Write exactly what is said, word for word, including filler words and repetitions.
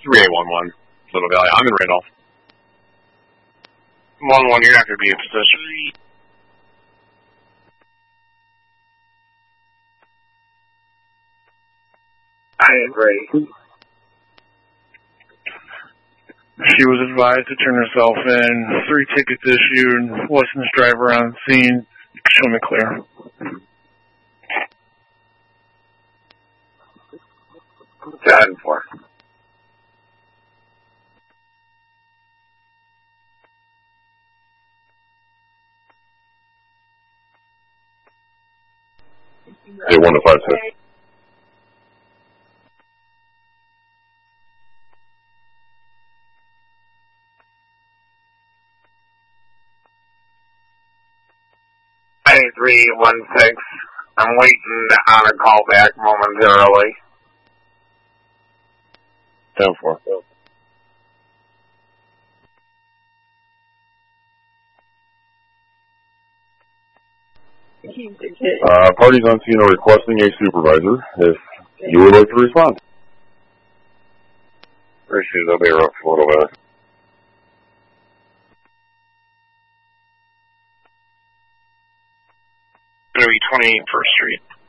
three eight one one, Little Valley. I'm in Randolph. one one, you're not going to be in position. I agree. She was advised to turn herself in. Three tickets issued. Licensed driver on scene. Show me clear. ten four. eight one to five six. three one six. I'm waiting on a call back momentarily. ten four. Uh, parties on scene are requesting a supervisor. If you would like to respond. Issues will be rough a little bit. Going to be twenty-eight First Street.